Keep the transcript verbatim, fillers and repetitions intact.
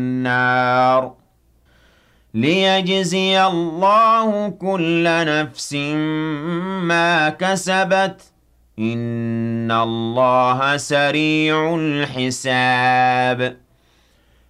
النار ليجزي الله كل نفس ما كسبت إن الله سريع الحساب